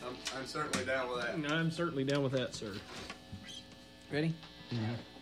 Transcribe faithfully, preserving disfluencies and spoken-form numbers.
I'm, I'm certainly down with that. I'm certainly down with that, sir. Ready? Mm-hmm.